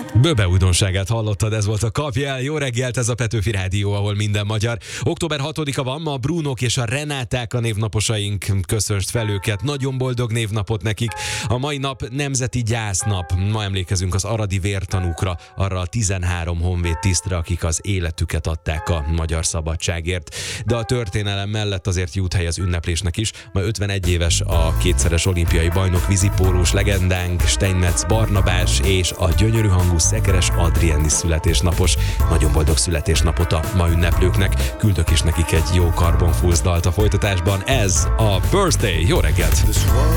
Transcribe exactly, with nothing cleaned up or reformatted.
Böbe újdonságát hallottad, ez volt a Kapjál. Jó reggelt, ez a Petőfi Rádió, ahol minden magyar. október hatodika van ma, a Brunók és a Renáták a névnaposaink. Köszönst fel őket, nagyon boldog névnapot nekik. A mai nap nemzeti gyásznap. Ma emlékezünk az aradi vértanúkra, arra a tizenhárom honvéd tisztre, akik az életüket adták a magyar szabadságért. De a történelem mellett azért jut hely az ünneplésnek is. Ma ötvenegy éves a kétszeres olimpiai bajnok, vízipólós legendánk Steinmetz Barnabás és a gyönyörű hangú Szekeres Adriennis születésnapos. Nagyon boldog születésnapot a ma ünneplőknek. Küldök is nekik egy jó karbonfúzdalt a folytatásban. Ez a Birthday. Jó reggelt!